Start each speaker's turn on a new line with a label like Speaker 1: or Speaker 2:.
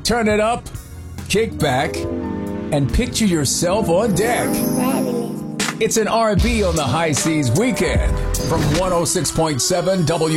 Speaker 1: turn it up, kick back, and picture yourself on deck. It's an R&B on the High Seas weekend from 106.7 W.